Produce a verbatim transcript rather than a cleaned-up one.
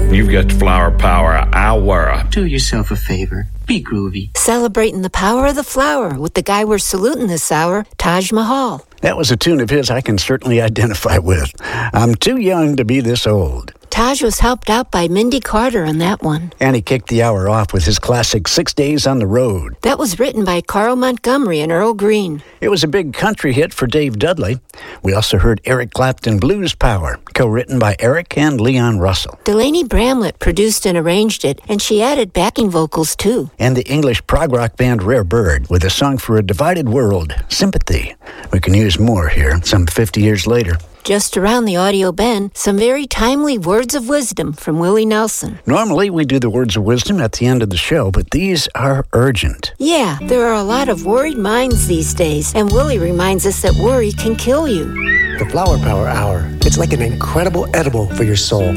You've got flower power. I'll wear her. Do yourself a favor. Be groovy. Celebrating the power of the flower with the guy we're saluting this hour, Taj Mahal. That was a tune of his I can certainly identify with. I'm too young to be this old. Taj was helped out by Mindy Carter on that one. And he kicked the hour off with his classic Six Days on the Road. That was written by Carl Montgomery and Earl Green. It was a big country hit for Dave Dudley. We also heard Eric Clapton Blues Power, co-written by Eric and Leon Russell. Delaney Bramlett produced and arranged it, and she added backing vocals too. And the English prog rock band Rare Bird with a song for a divided world, Sympathy. We can use more here, some fifty years later. Just around the audio bend, some very timely words of wisdom from Willie Nelson. Normally, we do the words of wisdom at the end of the show, but these are urgent. Yeah, there are a lot of worried minds these days, and Willie reminds us that worry can kill you. The Flower Power Hour. It's like an incredible edible for your soul.